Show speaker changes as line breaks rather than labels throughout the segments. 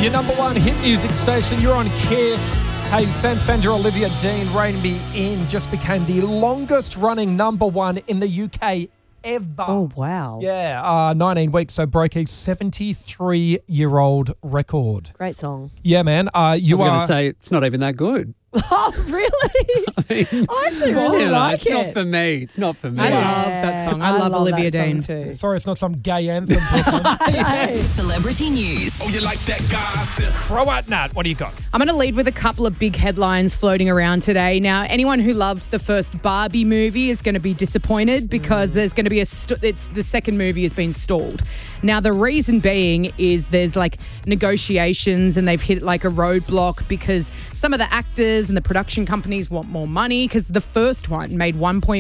Your number one hit music station. You're on Kiss. Hey, Sam Fender, Olivia Dean, Rein Me In just became the longest running number one in the UK ever.
Oh, wow.
Yeah, 19 weeks, so broke a 73-year-old record.
Great song.
Yeah, man.
I was going to say, it's not even that good.
Oh, really? I actually really like
it's
it.
not for me. It's not for me.
I love that song. I love Olivia
that song
Dean
too.
Sorry, it's not some gay anthem.
Celebrity news.
Oh, you like that gossip?
Throw out, Nat. What do you got?
I'm going to lead with a couple of big headlines floating around today. Now, anyone who loved the first Barbie movie is going to be disappointed because there's going to be the second movie has been stalled. Now, the reason being is there's like negotiations and they've hit like a roadblock because some of the actors and the production companies want more money because the first one made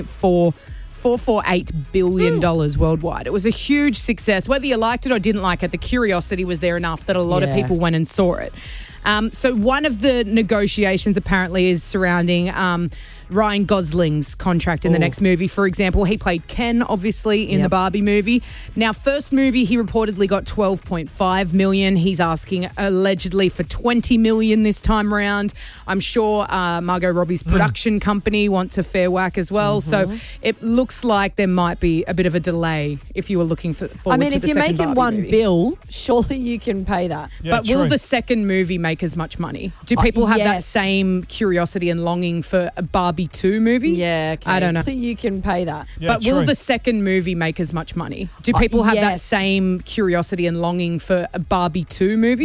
$448 billion worldwide. It was a huge success. Whether you liked it or didn't like it, the curiosity was there enough that a lot of people went and saw it. So one of the negotiations apparently is surrounding Ryan Gosling's contract in the next movie. For example, he played Ken, obviously, in the Barbie movie. Now, first movie, he reportedly got $12.5 million. He's asking allegedly for $20 million this time around. I'm sure Margot Robbie's production company wants a fair whack as well. So it looks like there might be a bit of a delay if you were looking forward to the second
if you're making
Barbie
one
movie.
bill, surely you can pay that.
Yeah,
But will
true.
the second movie make as much money? Do people have that
yes.
same curiosity and longing for a Barbie 2 movie?
Yeah, okay.
I don't know.
You can pay that.
Yeah,
But will
true.
the second movie make as much money? Do people have that
yes.
same curiosity and longing for a Barbie 2 movie?